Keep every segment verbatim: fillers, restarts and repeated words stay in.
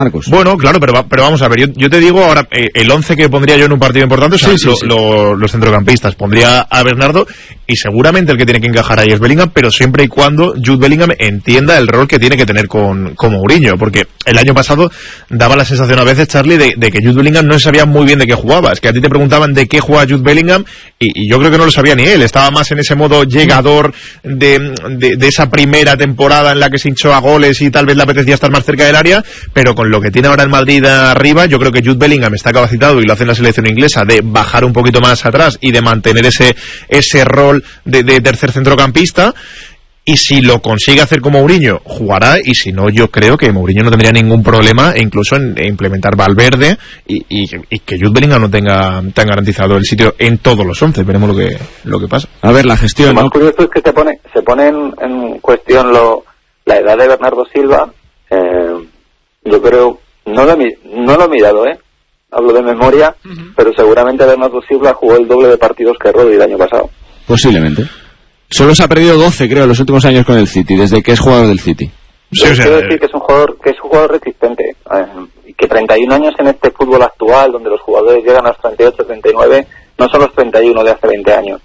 Marcos. Bueno, claro, pero, va, pero vamos a ver, yo, yo te digo ahora, eh, el once que pondría yo en un partido importante, o sea, sí, sí, lo, sí. Lo, los centrocampistas, pondría a Bernardo y seguramente el que tiene que encajar ahí es Bellingham, pero siempre y cuando Jude Bellingham entienda el rol que tiene que tener con, con Mourinho, porque el año pasado daba la sensación a veces, Charlie, de, de que Jude Bellingham no sabía muy bien de qué jugaba, es que a ti te preguntaban de qué jugaba Jude Bellingham y, y yo creo que no lo sabía ni él, estaba más en ese modo llegador de, de, de esa primera temporada en la que se hinchó a goles y tal vez le apetecía estar más cerca del área, pero con lo que tiene ahora el Madrid arriba, yo creo que Jude Bellingham está capacitado, y lo hace en la selección inglesa, de bajar un poquito más atrás y de mantener ese ese rol de, de tercer centrocampista, y si lo consigue hacer como Mourinho, jugará, y si no, yo creo que Mourinho no tendría ningún problema incluso en, en implementar Valverde y, y, y que Jude Bellingham no tenga tan garantizado el sitio en todos los once. Veremos lo que lo que pasa. A ver, la gestión. Lo más ¿no? curioso es que se pone se pone en, en cuestión lo, la edad de Bernardo Silva. Eh, yo creo, no lo, he, no lo he mirado, ¿eh? Hablo de memoria, uh-huh. pero seguramente Bernardo Silva jugó el doble de partidos que Rodri el año pasado. Posiblemente. Solo se ha perdido doce, creo, en los últimos años con el City, desde que es jugador del City. Sí, o sea, quiero decir que es un jugador que es un jugador resistente, eh, y que treinta y un años en este fútbol actual, donde los jugadores llegan a los treinta y ocho, treinta y nueve, no son los treinta y uno de hace veinte años.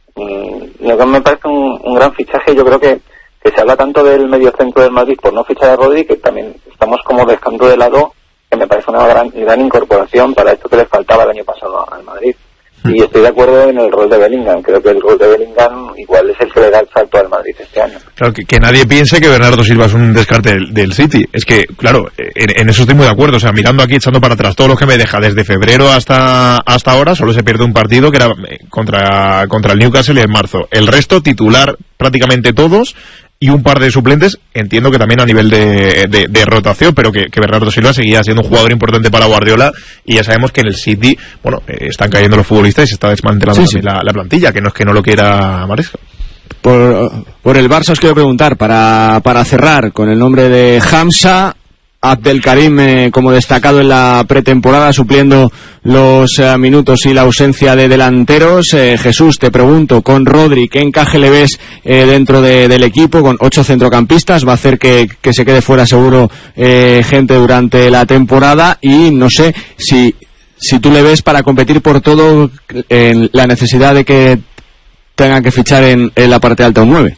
Mm, lo que me parece un, un gran fichaje. Yo creo que, que se habla tanto del mediocentro del Madrid por no fichar a Rodri, que también estamos como dejando de lado, que me parece una gran, gran incorporación para esto que le faltaba el año pasado al Madrid. Y estoy de acuerdo en el rol de Bellingham. Creo que el rol de Bellingham igual es el que le da el salto al Madrid este año. Claro, que, que nadie piense que Bernardo Silva es un descarte del, del City. Es que, claro, en, en eso estoy muy de acuerdo. O sea, mirando aquí, echando para atrás todo lo que me deja desde febrero hasta hasta ahora, solo se pierde un partido que era contra, contra el Newcastle en marzo. El resto, titular prácticamente todos, y un par de suplentes, entiendo que también a nivel de, de, de rotación, pero que, que Bernardo Silva seguía siendo un jugador importante para Guardiola, y ya sabemos que en el City, bueno, eh, están cayendo los futbolistas y se está desmantelando sí, sí. La, la plantilla, que no es que no lo quiera Maresca. Por, por el Barça os quiero preguntar, para, para cerrar, con el nombre de Hamza, Abdelkarim eh, como destacado en la pretemporada, supliendo los eh, minutos y la ausencia de delanteros. eh, Jesús, te pregunto, con Rodri, ¿qué encaje le ves eh, dentro de, del equipo? Con ocho centrocampistas, va a hacer que, que se quede fuera seguro eh, gente durante la temporada, y no sé si, si tú le ves para competir por todo en la necesidad de que tengan que fichar en, en la parte alta un nueve.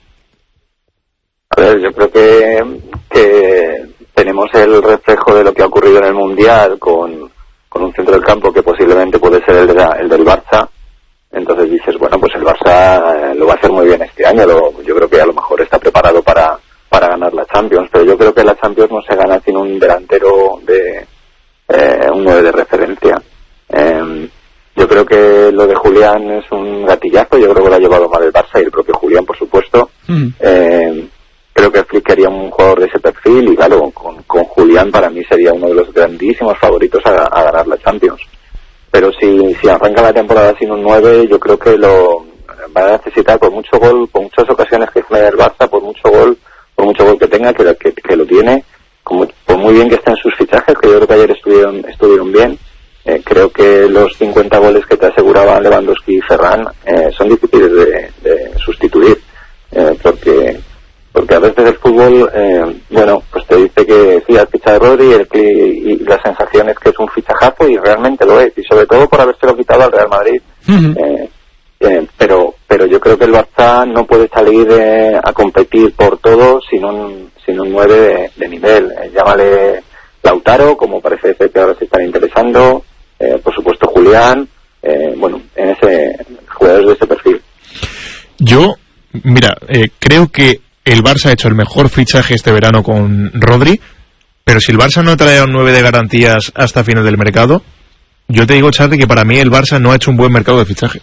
A ver, yo creo que, que tenemos el reflejo de lo que ha ocurrido en el Mundial con, con un centro del campo que posiblemente puede ser el, de la, el del Barça. Entonces dices, bueno, pues el Barça lo va a hacer muy bien este año. Lo, yo creo que a lo mejor está preparado para, para ganar la Champions, pero yo creo que la Champions no se gana sin un delantero de eh, un nueve de referencia. Eh, yo creo que lo de Julián es un gatillazo. Yo creo que lo ha llevado mal el Barça y el propio Julián, por supuesto. Mm. Eh, Creo que Flick quería un jugador de ese perfil, y claro, con, con Julián para mí sería uno de los grandísimos favoritos a, a ganar la Champions. Pero si, si arranca la temporada sin un nueve, yo creo que lo va a necesitar por mucho gol, por muchas ocasiones que genere el Barça, por mucho gol, por mucho gol que tenga, que, que, que lo tiene, como, por muy bien que estén sus fichajes, que yo creo que ayer estuvieron, estuvieron bien. Eh, creo que los cincuenta goles que te aseguraban Lewandowski y Ferran eh, son difíciles de, de sustituir, eh, porque porque a veces el fútbol, eh, bueno, pues te dice que sí, has fichado a Rodri, el, y, y la sensación es que es un fichajazo, y realmente lo es, y sobre todo por habérselo quitado al Real Madrid. Uh-huh. eh, eh, pero pero yo creo que el Barça no puede salir eh, a competir por todo sin un sin un nueve de, de nivel. Eh, llámale Lautaro, como parece ser que ahora se están interesando, eh, por supuesto Julián, eh, bueno, en ese jugadores de ese perfil. Yo, mira, eh, creo que el Barça ha hecho el mejor fichaje este verano con Rodri, pero si el Barça no trae un nueve de garantías hasta final del mercado, yo te digo, Charlie, que para mí el Barça no ha hecho un buen mercado de fichajes.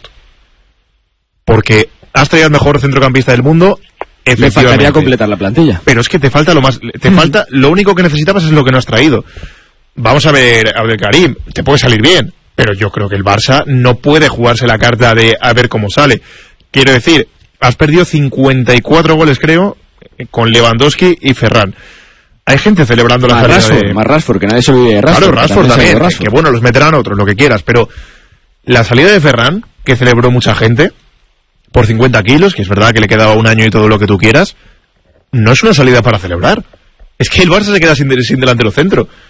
Porque has traído al mejor centrocampista del mundo, le faltaría completar la plantilla. Pero es que te falta lo más, te mm. falta, lo único que necesitabas es lo que no has traído. Vamos a ver, Abdelkarim, te puede salir bien, pero yo creo que el Barça no puede jugarse la carta de a ver cómo sale. Quiero decir, has perdido cincuenta y cuatro goles, creo, con Lewandowski y Ferran. Hay gente celebrando la salida Rashford, de... Más Rashford, que nadie se olvide de Rashford. Claro, Rashford también, Rashford. Que, que bueno, los meterán otros, lo que quieras, pero la salida de Ferran, que celebró mucha gente, por cincuenta kilos, que es verdad que le quedaba un año y todo lo que tú quieras, no es una salida para celebrar. Es que el Barça se queda sin, sin delantero centro.